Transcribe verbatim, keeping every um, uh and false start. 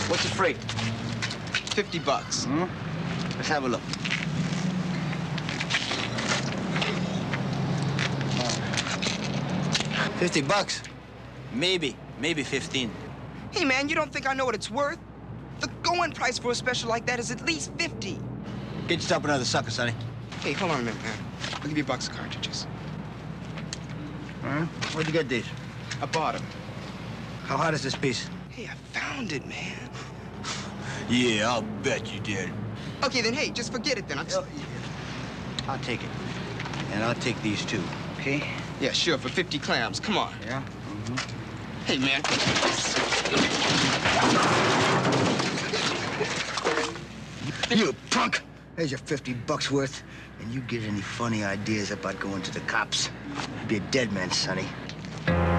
What's the freight? Fifty bucks. Hmm? Let's have a look. Fifty bucks? Maybe. Maybe fifteen. Hey, man, you don't think I know what it's worth? The going price for a special like that is at least fifty. Get yourself another sucker, Sonny. Hey, hold on a minute, man. I'll give you a box of cartridges. Huh? Where'd you get these? I bought them. How hot is this piece? Hey, I found it, man. Yeah, I'll bet you did. Okay, then, hey, just forget it, then. I'm just... I'll take it. And I'll take these, too, okay? Yeah, sure, for fifty clams. Come on. Yeah? Mm-hmm. Hey, man. You punk! There's your fifty bucks worth. And you get any funny ideas about going to the cops, be a dead man, Sonny.